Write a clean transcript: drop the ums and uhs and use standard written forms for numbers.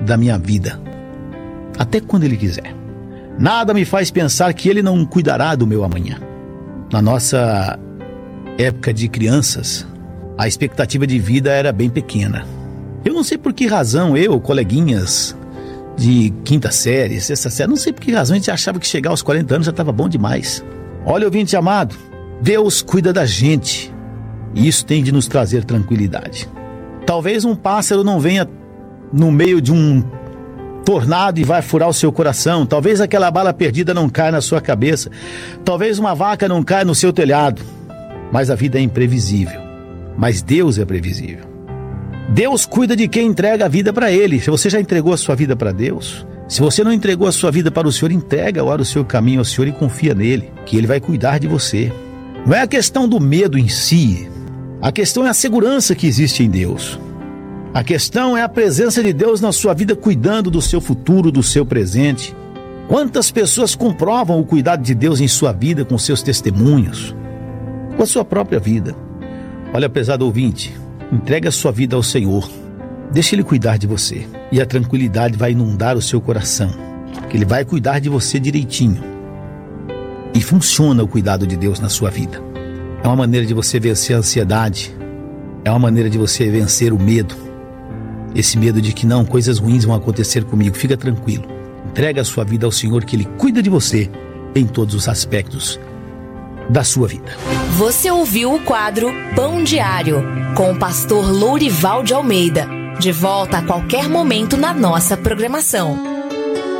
da minha vida, até quando Ele quiser. Nada me faz pensar que Ele não cuidará do meu amanhã. Na nossa época de crianças, a expectativa de vida era bem pequena. Eu não sei por que razão coleguinhas de quinta série, sexta série, não sei por que razão a gente achava que chegar aos 40 anos já estava bom demais. Olha, ouvinte amado, Deus cuida da gente e isso tem de nos trazer tranquilidade. Talvez um pássaro não venha no meio de um tornado e vai furar o seu coração. Talvez aquela bala perdida não caia na sua cabeça. Talvez uma vaca não caia no seu telhado. Mas a vida é imprevisível. Mas Deus é previsível. Deus cuida de quem entrega a vida para Ele. Se você já entregou a sua vida para Deus, se você não entregou a sua vida para o Senhor, entrega agora o seu caminho ao Senhor e confia nele, que Ele vai cuidar de você. Não é a questão do medo em si. A questão é a segurança que existe em Deus. A questão é a presença de Deus na sua vida, cuidando do seu futuro, do seu presente. Quantas pessoas comprovam o cuidado de Deus em sua vida com seus testemunhos, com a sua própria vida? Olha, prezado ouvinte, entregue a sua vida ao Senhor. Deixe Ele cuidar de você e a tranquilidade vai inundar o seu coração, que Ele vai cuidar de você direitinho. E funciona o cuidado de Deus na sua vida. É uma maneira de você vencer a ansiedade, é uma maneira de você vencer o medo. Esse medo de que não, coisas ruins vão acontecer comigo. Fica tranquilo. Entrega a sua vida ao Senhor, que Ele cuida de você em todos os aspectos da sua vida. Você ouviu o quadro Pão Diário, com o pastor Lourival de Almeida. De volta a qualquer momento na nossa programação.